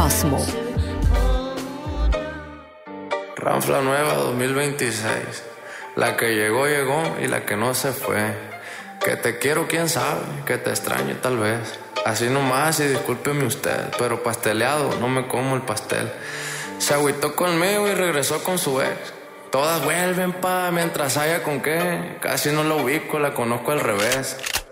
Cosmo. Ranfla nueva 2026. La que llegó, llegó y la que no se fue. Que te quiero, quién sabe, que te extraño tal vez. Así nomás y discúlpeme usted, pero pasteleado, no me como el pastel. Se agüitó conmigo y regresó con su ex. Todas vuelven mientras haya con qué. Casi no la ubico, la conozco al revés.